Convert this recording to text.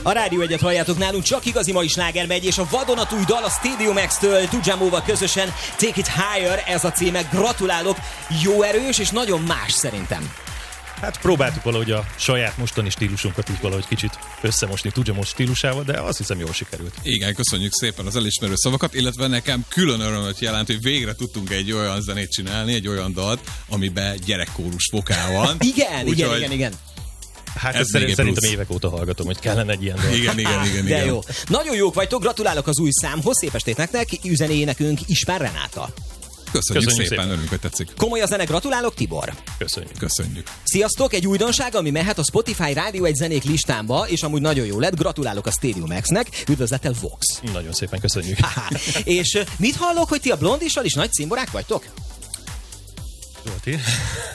A Rádió Egyet halljátok, nálunk csak igazi mai sláger megy, és a vadonatúj dal a Stadium X-től Tujamóval közösen Take It Higher, ez a címe. Gratulálok, jó erős és nagyon más szerintem. Hát próbáltuk valahogy a saját mostani stílusunkat is valahogy kicsit összemosni Tujamo stílusával, de azt hiszem jól sikerült. Igen, köszönjük szépen az elismerő szavakat, illetve nekem külön örömöt jelent, hogy végre tudtunk egy olyan zenét csinálni, egy olyan dalt, amiben gyerekkórus vokál van. Igen. Hát ez szerintem évek óta hallgatom, hogy kellene egy ilyen dal. Igen. De jó. Nagyon jók vagytok, gratulálok az új számhoz, szép estét nektek, üzené nekünk Ispán Renáta. Köszönjük szépen, örülünk, hogy tetszik. Komoly a zene, gratulálok, Tibor. Köszönjük. Sziasztok, egy újdonság, ami mehet a Spotify Rádió egy zenék listámba, és amúgy nagyon jó lett, gratulálok a Stadium X-nek, üdvözlettel Vox. Nagyon szépen köszönjük. És mit hallok, hogy ti a Blondissal is nagy cimborák vagytok? Zsolti?